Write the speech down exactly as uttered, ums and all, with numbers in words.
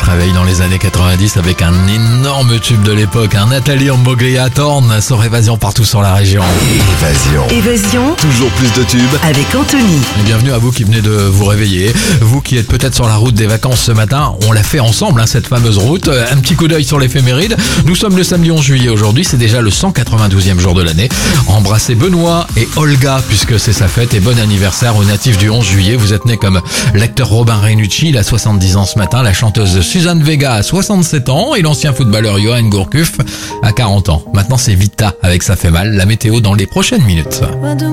réveille dans les années quatre-vingt-dix avec un énorme tube de l'époque, un Nathalie Imbruglia tourne sur Évasion partout sur la région. Évasion. Évasion Toujours plus de tubes. avec Anthony. Et bienvenue à vous qui venez de vous réveiller, vous qui êtes peut-être sur la route des vacances ce matin, on l'a fait ensemble hein, cette fameuse route, un petit coup d'œil sur l'éphéméride. Nous sommes le samedi onze juillet aujourd'hui, c'est déjà le cent quatre-vingt-douzième jour de l'année. Embrassez Benoît et Olga puisque c'est sa fête et bon anniversaire aux natifs du onze juillet. Vous êtes nés comme l'acteur Robin Renucci, il a soixante-dix ans ce matin, la chanteuse Suzanne Vega a soixante-sept ans et l'ancien footballeur Johan Gourcuff a quarante ans. Maintenant c'est Vita avec Ça fait mal, la météo dans les prochaines minutes.